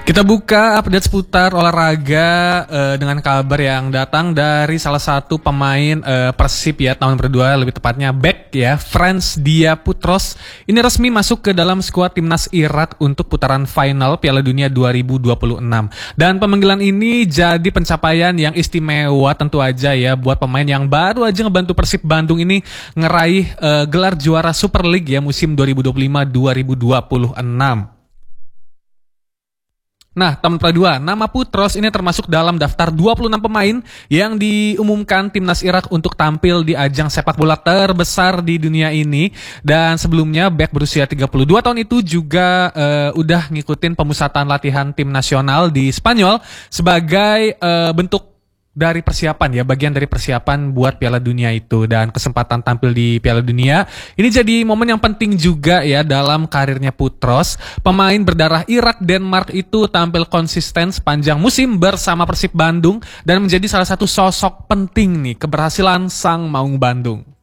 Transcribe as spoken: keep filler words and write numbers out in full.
Kita buka update seputar olahraga uh, dengan kabar yang datang dari salah satu pemain uh, Persib ya, tahun berdua lebih tepatnya back ya, Frans Diaputros. Ini resmi masuk ke dalam skuad timnas Irak untuk putaran final Piala Dunia dua ribu dua puluh enam. Dan pemanggilan ini jadi pencapaian yang istimewa tentu aja ya buat pemain yang baru aja ngebantu Persib Bandung ini ngeraih uh, gelar juara Super League ya musim dua ribu dua puluh lima dua ribu dua puluh enam. Nah, teman dua, nama Putros ini termasuk dalam daftar dua puluh enam pemain yang diumumkan timnas Irak untuk tampil di ajang sepak bola terbesar di dunia ini. Dan sebelumnya back berusia tiga puluh dua tahun itu juga uh, udah ngikutin pemusatan latihan tim nasional di Spanyol sebagai uh, bentuk dari persiapan ya, bagian dari persiapan buat Piala Dunia itu. Dan kesempatan tampil di Piala Dunia ini jadi momen yang penting juga ya dalam karirnya Putros. Pemain berdarah Irak Denmark itu tampil konsisten sepanjang musim bersama Persib Bandung dan menjadi salah satu sosok penting nih keberhasilan sang Maung Bandung.